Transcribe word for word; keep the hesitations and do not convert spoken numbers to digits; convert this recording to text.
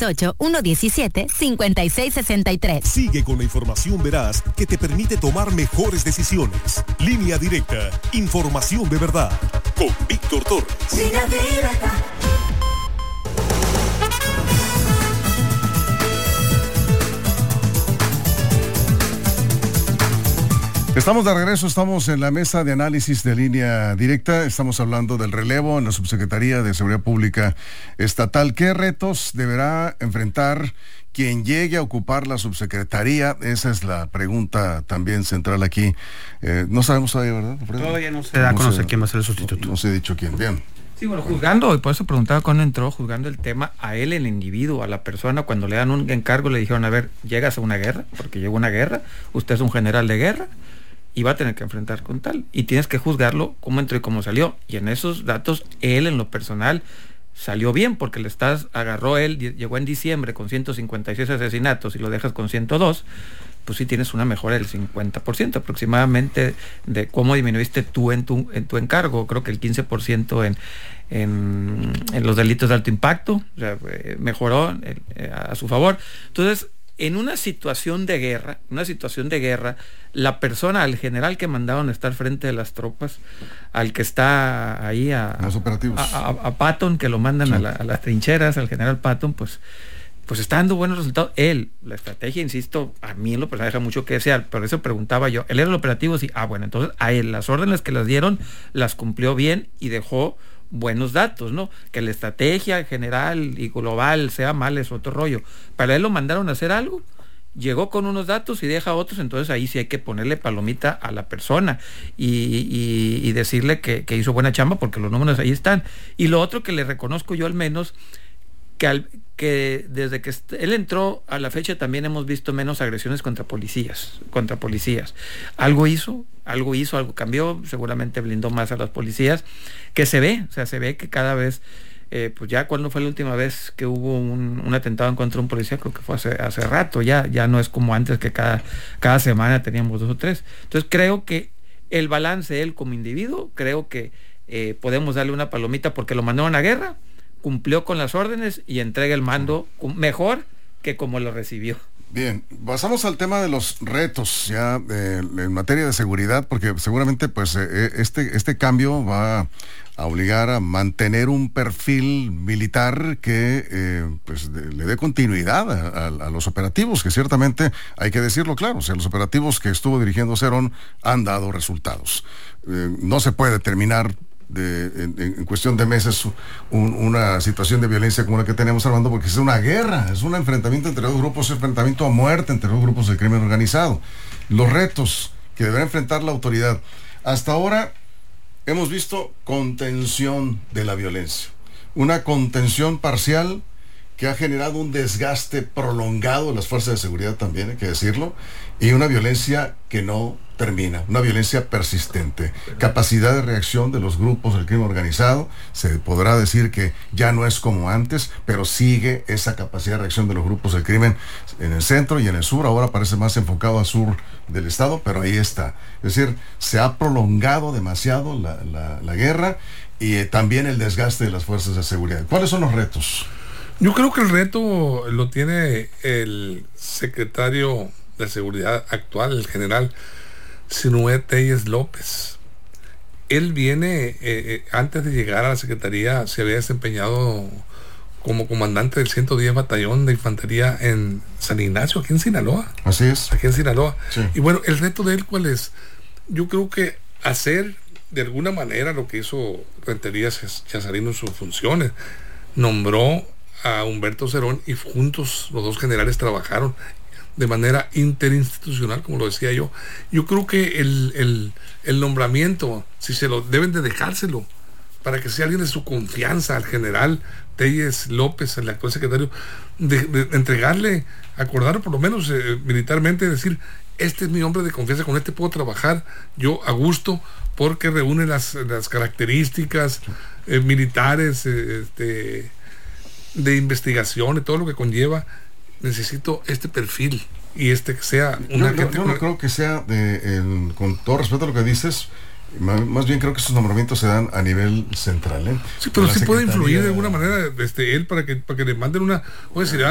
seis ocho, uno uno siete, cinco seis seis tres. Sigue con la información veraz que te permite tomar mejores decisiones. Línea Directa, información de verdad. Con Víctor Torres. Línea Directa. Estamos de regreso, estamos en la mesa de análisis de Línea Directa, estamos hablando del relevo en la Subsecretaría de Seguridad Pública Estatal. ¿Qué retos deberá enfrentar quien llegue a ocupar la subsecretaría? Esa es la pregunta también central aquí. Eh, no sabemos todavía, ¿verdad, Alfredo? Todavía no se da a conocer quién va a ser el sustituto. No, no se ha dicho quién, bien. Sí, bueno, juzgando, y por eso preguntaba cuando entró, juzgando el tema a él, el individuo, a la persona, cuando le dan un encargo, le dijeron, a ver, llegas a una guerra, porque llegó una guerra, usted es un general de guerra, y va a tener que enfrentar con tal, y tienes que juzgarlo cómo entró y cómo salió, y en esos datos, él en lo personal salió bien, porque le estás, agarró él, llegó en diciembre con ciento cincuenta y seis asesinatos, y lo dejas con ciento dos, pues sí tienes una mejora del cincuenta por ciento aproximadamente de cómo disminuiste tú en tu, en tu encargo, creo que el quince por ciento en, en, en los delitos de alto impacto, o sea, eh, mejoró eh, a su favor. Entonces, en una situación de guerra, una situación de guerra, la persona, al general que mandaron a estar frente de las tropas, al que está ahí a, los operativos. a, a, a Patton, que lo mandan sí. a, la, a las trincheras, al general Patton, pues, pues está dando buenos resultados. Él, la estrategia, insisto, a mí en lo personal deja mucho que desear, por eso preguntaba yo, él era el operativo, sí, ah, bueno, entonces a él las órdenes que las dieron, las cumplió bien y dejó buenos datos, ¿no? Que la estrategia general y global sea mal es otro rollo. Para él lo mandaron a hacer algo, llegó con unos datos y deja otros, entonces ahí sí hay que ponerle palomita a la persona y, y, y decirle que, que hizo buena chamba porque los números ahí están. Y lo otro que le reconozco yo al menos, que, al, que desde que él entró a la fecha también hemos visto menos agresiones contra policías, contra policías. Algo hizo, algo hizo, algo cambió, seguramente blindó más a las policías, que se ve, o sea, se ve que cada vez, eh, pues ya cuando fue la última vez que hubo un, un atentado en contra de un policía, creo que fue hace, hace rato, ya, ya no es como antes que cada, cada semana teníamos dos o tres. Entonces creo que el balance de él como individuo, creo que eh, podemos darle una palomita porque lo mandaron a guerra, cumplió con las órdenes y entrega el mando mejor que como lo recibió. Bien, pasamos al tema de los retos ya eh, en materia de seguridad, porque seguramente pues eh, este, este cambio va a obligar a mantener un perfil militar que eh, pues de, le dé continuidad a, a, a los operativos, que ciertamente hay que decirlo claro, o sea, los operativos que estuvo dirigiendo Cerón han dado resultados. Eh, no se puede terminar De, en, en cuestión de meses un, una situación de violencia como la que tenemos, Armando, porque es una guerra, es un enfrentamiento entre dos grupos, un enfrentamiento a muerte entre dos grupos de crimen organizado. Los retos que deberá enfrentar la autoridad. Hasta ahora hemos visto contención de la violencia, una contención parcial que ha generado un desgaste prolongado de las fuerzas de seguridad también, hay que decirlo, y una violencia que no termina, una violencia persistente. Capacidad de reacción de los grupos del crimen organizado, se podrá decir que ya no es como antes, pero sigue esa capacidad de reacción de los grupos del crimen en el centro y en el sur, ahora parece más enfocado al sur del estado, pero ahí está. Es decir, se ha prolongado demasiado la, la, la guerra y eh, también el desgaste de las fuerzas de seguridad. ¿Cuáles son los retos? Yo creo que el reto lo tiene el secretario de Seguridad actual, el general Sinué Telles López. Él viene, eh, eh, antes de llegar a la Secretaría, se había desempeñado como comandante del ciento diez Batallón de Infantería en San Ignacio, aquí en Sinaloa. Así es. Aquí en Sinaloa. Sí. Y bueno, el reto de él, ¿cuál es? Yo creo que hacer de alguna manera lo que hizo Rentería Chazarino en sus funciones. Nombró a Humberto Cerón y juntos los dos generales trabajaron de manera interinstitucional, como lo decía yo. Yo creo que el, el, el nombramiento, si se lo deben de dejárselo para que sea alguien de su confianza al general Telles López, el actual secretario, de, de entregarle, acordar por lo menos eh, militarmente, decir, este es mi hombre de confianza, con este puedo trabajar yo a gusto, porque reúne las, las características eh, militares, eh, este, de investigación y todo lo que conlleva. Necesito este perfil y este que sea una yo, gente. Yo no creo que sea de, el, con todo respeto a lo que dices, más, más bien creo que esos nombramientos se dan a nivel central, ¿eh? Sí, pero sí puede influir de alguna manera este, él para que, para que le manden una, o decir,